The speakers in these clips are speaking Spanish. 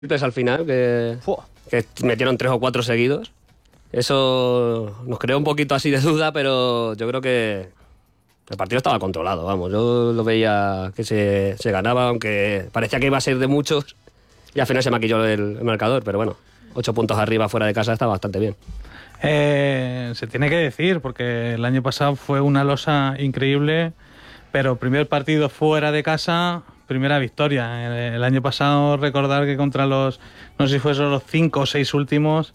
triples al final, que metieron 3 o 4 seguidos. Eso nos creó un poquito así de duda, pero yo creo que el partido estaba controlado, vamos. Yo lo veía que se ganaba, aunque parecía que iba a ser de muchos, y al final se maquilló el marcador, pero bueno, 8 puntos arriba fuera de casa está bastante bien. Se tiene que decir, porque el año pasado fue una losa increíble, pero primer partido fuera de casa, primera victoria. El año pasado recordar que contra los, no sé si fueron los 5 o 6 últimos,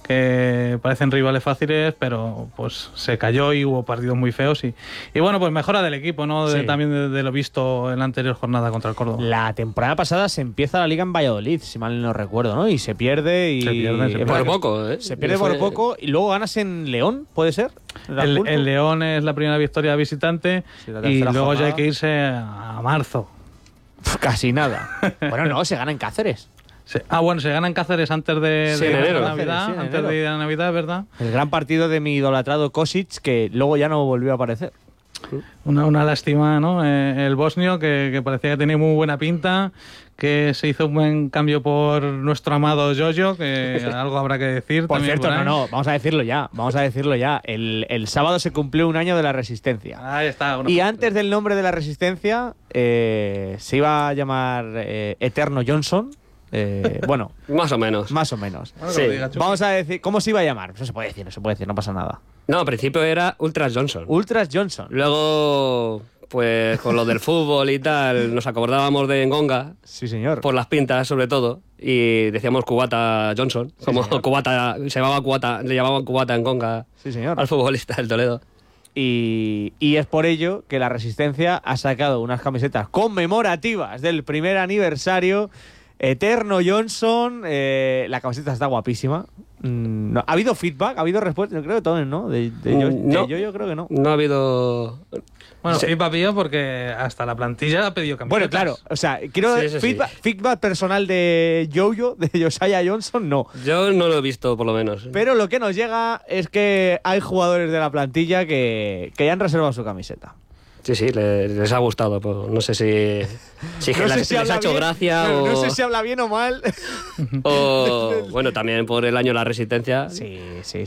que parecen rivales fáciles, pero pues se cayó y hubo partidos muy feos y bueno, pues mejora del equipo, ¿no? Sí. También de lo visto en la anterior jornada contra el Córdoba. La temporada pasada se empieza la liga en Valladolid, si mal no recuerdo, ¿no? Y se pierde y... Se pierde. Por poco, ¿eh? Se pierde por poco y luego ganas en León, ¿puede ser? El León es la primera victoria visitante, Sí, la y tercera luego jornada. ya hay que irse a marzo. Casi nada. Bueno, no, se gana en Cáceres. Bueno, se gana en Cáceres antes de Sí, en enero. Navidad, Sí, en antes enero. de ir a Navidad, ¿verdad? El gran partido de mi idolatrado Kosic, que luego ya no volvió a aparecer. Una lástima, ¿no? El bosnio, que parecía que tenía muy buena pinta, que se hizo un buen cambio por nuestro amado Jojo, que algo habrá que decir. Por también cierto, por ahí. no, vamos a decirlo ya. El sábado se cumplió un año de la Resistencia. Ahí está. Y antes del nombre de la Resistencia se iba a llamar Eterno Johnson. Bueno, Más o menos. más o menos. Bueno, Sí. que lo diga Chucky. Vamos a decir, ¿cómo se iba a llamar? No se puede decir, no pasa nada. No, al principio era Ultras Johnson. Ultras Johnson. Luego, pues con lo del fútbol y tal, nos acordábamos de Ngonga, Sí, señor. por las pintas sobre todo, y decíamos Cubata Johnson, como Cubata, le llamaban Cubata Ngonga Sí, señor. al futbolista del Toledo. Y es por ello que la Resistencia ha sacado unas camisetas conmemorativas del primer aniversario. Eterno Johnson, la camiseta está guapísima. No, ¿ha habido feedback? ¿Ha habido respuesta? Yo creo que todos, ¿no? No. Yo creo que no. No ha habido... Bueno, Sí. feedback mío porque hasta la plantilla ha pedido camisetas. Bueno, claro, o sea, quiero Sí, sí, feedback personal de Jojo, de Josiah Johnson, no. Yo no lo he visto, por lo menos. Pero lo que nos llega es que hay jugadores de la plantilla que ya han reservado su camiseta. Sí, sí, les ha gustado. Pues no sé si No sé si les habla ha hecho bien, gracia no, o... no sé si habla bien o mal. o bueno, también por el año de la Resistencia. Sí.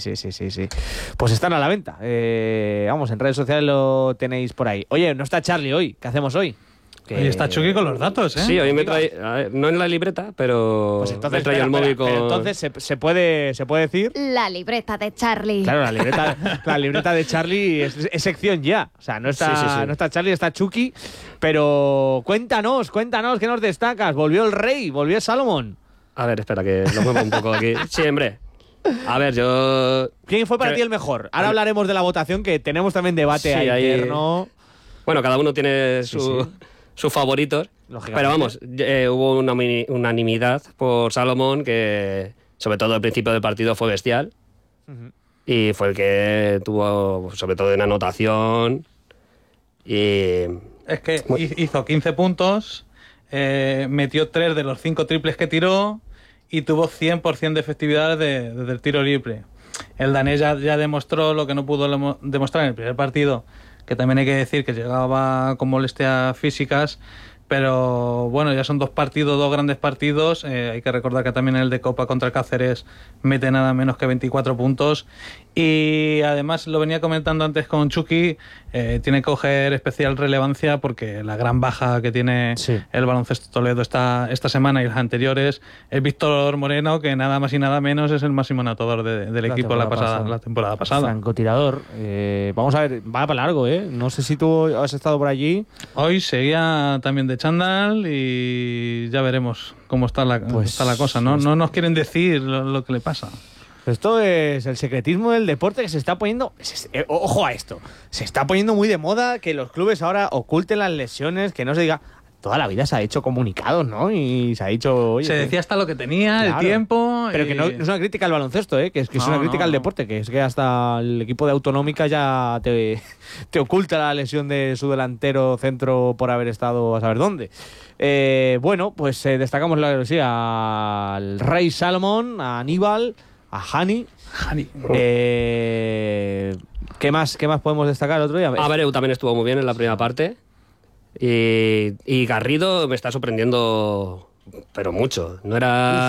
Pues están a la venta. Vamos, en redes sociales lo tenéis por ahí. Oye, no está Charlie hoy. ¿Qué hacemos hoy? Oye, está Chucky con los datos, ¿eh? Sí, hoy me trae... a ver, no en la libreta, pero Pues entonces, me trae el espera, móvil con... pero entonces se puede decir. La libreta de Charlie. Claro, la libreta de Charlie es sección ya. O sea, no está, Sí. no está Charlie, está Chucky. Pero cuéntanos, ¿qué nos destacas? Volvió el rey, volvió Salomón. A ver, espera, que lo muevo un poco aquí. Sí, hombre. A ver, yo... ¿Quién fue para Creo- ti el mejor? Ahora hablaremos de la votación, que tenemos también debate Sí, ahí ahí- interno. Bueno, cada uno tiene Sí. sus favoritos. Lógicamente. Pero vamos, hubo una unanimidad por Salomón, que sobre todo al principio del partido fue bestial. Ujú. Y fue el que tuvo, sobre todo en anotación. Y... Es que hizo 15 puntos, metió 3 de los 5 triples que tiró y tuvo 100% de efectividad desde el tiro libre. El danés ya demostró lo que no pudo demostrar en el primer partido, que también hay que decir que llegaba con molestias físicas, pero bueno, ya son dos grandes partidos. Hay que recordar que también el de Copa contra Cáceres mete nada menos que 24 puntos. Y además, lo venía comentando antes con Chucky, tiene que coger especial relevancia porque la gran baja que tiene Sí. el baloncesto Toledo esta semana y las anteriores es Víctor Moreno, que nada más y nada menos es el máximo anotador del equipo la temporada pasada. Francotirador. Vamos a ver, va para largo, ¿eh? No sé si tú has estado por allí. Hoy seguía también de chándal y ya veremos cómo está la cosa. No nos quieren decir lo que le pasa. Esto es el secretismo del deporte que se está poniendo... ojo a esto. Se está poniendo muy de moda que los clubes ahora oculten las lesiones, que no se diga... Toda la vida se ha hecho comunicados, ¿no? Y se ha dicho... Oye, Se decía hasta lo que tenía, claro. el tiempo... Pero que no es una crítica al baloncesto, ¿eh? Que es No, una crítica al no. deporte, que es que hasta el equipo de Autonómica ya te oculta la lesión de su delantero centro por haber estado a saber dónde. Bueno, pues destacamos al Rey Salomón, a Aníbal, a Hani. ¿Qué más podemos destacar el otro día? Abreu también estuvo muy bien en la primera parte. Y Garrido me está sorprendiendo pero mucho. No era